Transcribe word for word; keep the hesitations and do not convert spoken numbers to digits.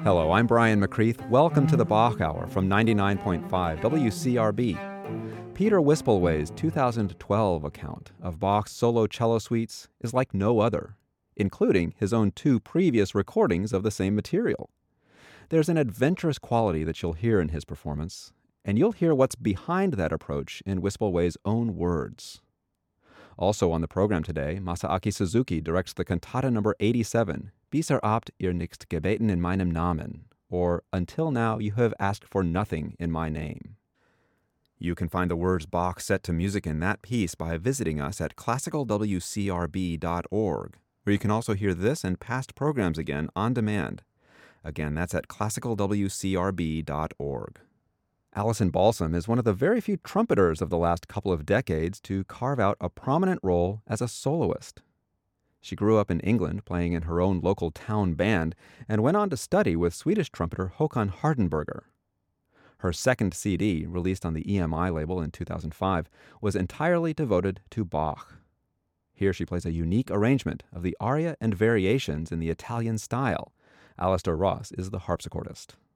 Hello, I'm Brian McCreath. Welcome to the Bach Hour from ninety-nine point five W C R B. Peter Wispelwey's two thousand twelve account of Bach's solo cello suites is like no other, including his own two previous recordings of the same material. There's an adventurous quality that you'll hear in his performance, and you'll hear what's behind that approach in Wispelwey's own words. Also on the program today, Masaaki Suzuki directs the cantata number eighty-seven, Bisher habt ihr nicht gebeten in meinem Namen, or Until Now You Have Asked for Nothing in My Name. You can find the words Bach set to music in that piece by visiting us at classical w c r b dot org, where you can also hear this and past programs again on demand. Again, that's at classical w c r b dot org. Alison Balsam is one of the very few trumpeters of the last couple of decades to carve out a prominent role as a soloist. She grew up in England playing in her own local town band and went on to study with Swedish trumpeter Håkan Hardenberger. Her second C D, released on the E M I label in two thousand five, was entirely devoted to Bach. Here she plays a unique arrangement of the aria and variations in the Italian style. Alistair Ross is the harpsichordist.